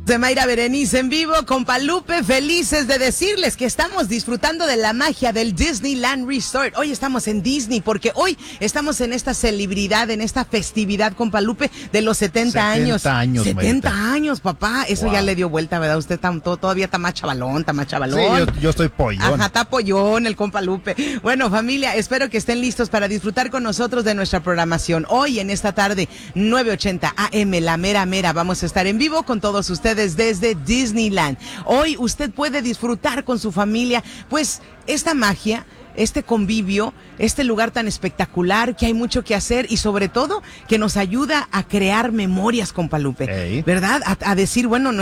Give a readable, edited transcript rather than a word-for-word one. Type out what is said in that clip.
De Mayra Berenice en vivo, compa Lupe, felices de decirles que estamos disfrutando de la magia del Disneyland Resort. Hoy estamos en Disney porque hoy estamos en esta celebridad, en esta festividad, compa Lupe, de los 70 años. 70 Mayrita. años, papá. Eso Wow. ya le dio vuelta, ¿verdad? Usted todavía está más chavalón, Sí, yo estoy pollón. Ajá, está pollón el compa Lupe. Bueno, familia, espero que estén listos para disfrutar con nosotros de nuestra programación. Hoy, en esta tarde, 9:80 AM, la mera mera, vamos a estar en vivo con todos ustedes desde Disneyland. Hoy usted puede disfrutar con su familia, pues, esta magia, este convivio, este lugar tan espectacular, que hay mucho que hacer y sobre todo que nos ayuda a crear memorias, compa Lupe. Ey. ¿Verdad? A decir, bueno,